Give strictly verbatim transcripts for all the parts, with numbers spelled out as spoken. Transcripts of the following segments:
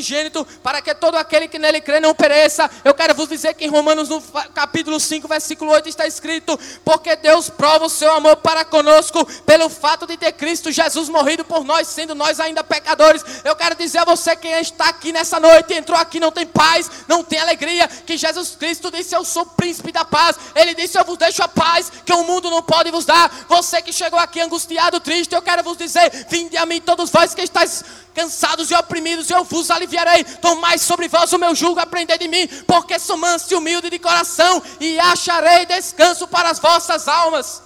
unigênito, para que todo aquele que nele crê não pereça. Eu quero vos dizer que em Romanos no capítulo cinco, versículo oito está escrito: porque Deus prova o seu amor para conosco, pelo fato de ter Cristo Jesus morrido por nós, sendo nós ainda pecadores. Eu quero dizer a você que está aqui nessa noite, entrou aqui, não tem paz, não tem alegria, que Jesus Cristo disse: eu sou príncipe da paz. Ele disse: eu vos deixo a paz que o mundo não pode vos dar. Você que chegou aqui angustiado, triste, eu quero vos dizer: vinde a mim todos vós que estáis cansados e oprimidos, eu vos aliviarei. Tomai sobre vós o meu jugo, aprendei de mim, porque sou manso e humilde de coração, e acharei descanso para as vossas almas.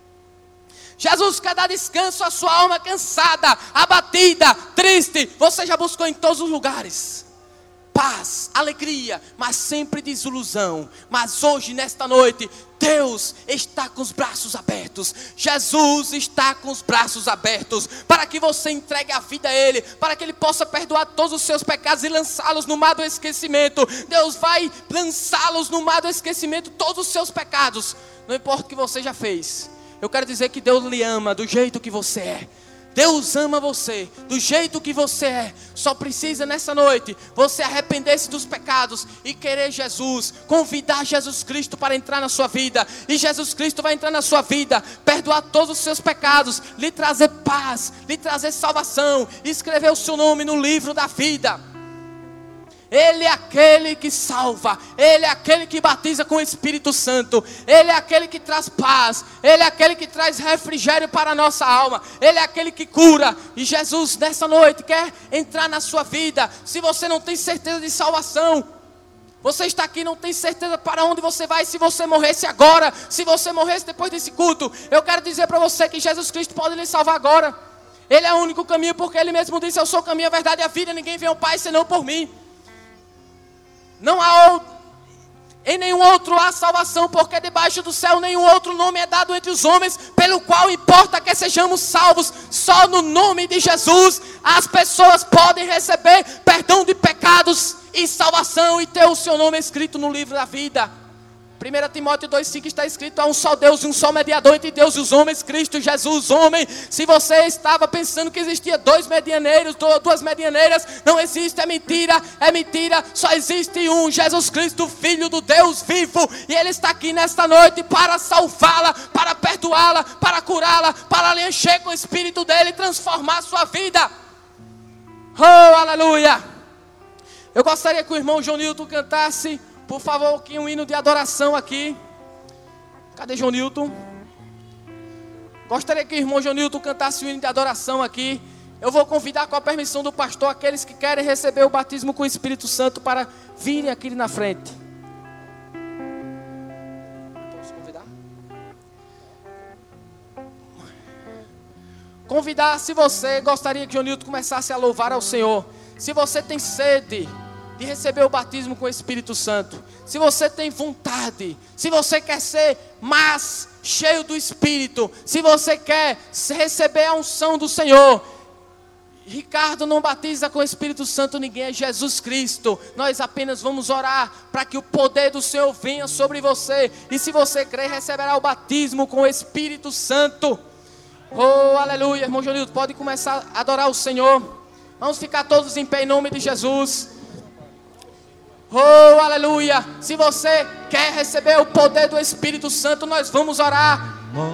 Jesus quer dar descanso à sua alma cansada, abatida, triste. Você já buscou em todos os lugares paz, alegria, mas sempre desilusão. Mas hoje, nesta noite, Deus está com os braços abertos. Jesus está com os braços abertos para que você entregue a vida a Ele, para que Ele possa perdoar todos os seus pecados e lançá-los no mar do esquecimento. Deus vai lançá-los no mar do esquecimento, todos os seus pecados, não importa o que você já fez. Eu quero dizer que Deus lhe ama do jeito que você é. Deus ama você do jeito que você é. Só precisa nessa noite você arrepender-se dos pecados e querer Jesus, convidar Jesus Cristo para entrar na sua vida. E Jesus Cristo vai entrar na sua vida, perdoar todos os seus pecados, lhe trazer paz, lhe trazer salvação, escrever o seu nome no livro da vida. Ele é aquele que salva, Ele é aquele que batiza com o Espírito Santo, Ele é aquele que traz paz, Ele é aquele que traz refrigério para a nossa alma, Ele é aquele que cura. E Jesus nessa noite quer entrar na sua vida. Se você não tem certeza de salvação, você está aqui, não tem certeza para onde você vai. Se você morresse agora, se você morresse depois desse culto, eu quero dizer para você que Jesus Cristo pode lhe salvar agora. Ele é o único caminho, porque Ele mesmo disse: eu sou o caminho, a verdade e a vida, ninguém vem ao Pai senão por mim. Não há outro, em nenhum outro há salvação, porque debaixo do céu nenhum outro nome é dado entre os homens, pelo qual importa que sejamos salvos. Só no nome de Jesus as pessoas podem receber perdão de pecados e salvação, e ter o seu nome escrito no livro da vida. primeira Timóteo dois, cinco está escrito: há um só Deus e um só mediador entre Deus e os homens, Cristo Jesus, homem. Se você estava pensando que existia dois medianeiros, duas medianeiras, não existe, é mentira, é mentira. Só existe um, Jesus Cristo, Filho do Deus vivo. E Ele está aqui nesta noite para salvá-la, para perdoá-la, para curá-la, para lhe encher com o Espírito dEle e transformar a sua vida. Oh, aleluia! Eu gostaria que o irmão Jonilton cantasse, por favor, aqui um hino de adoração aqui. Cadê Jonilton? Gostaria que o irmão Jonilton cantasse um hino de adoração aqui. Eu vou convidar, com a permissão do pastor, aqueles que querem receber o batismo com o Espírito Santo para virem aqui na frente. Posso convidar? Convidar, se você gostaria que Jonilton começasse a louvar ao Senhor. Se você tem sede de receber o batismo com o Espírito Santo, se você tem vontade, se você quer ser mais cheio do Espírito, se você quer receber a unção do Senhor, Ricardo não batiza com o Espírito Santo ninguém, é Jesus Cristo. Nós apenas vamos orar para que o poder do Senhor venha sobre você, e se você crer, receberá o batismo com o Espírito Santo. Oh, aleluia. Irmão Jonilton, pode começar a adorar o Senhor. Vamos ficar todos em pé em nome de Jesus. Oh, aleluia. Se você quer receber o poder do Espírito Santo, nós vamos orar.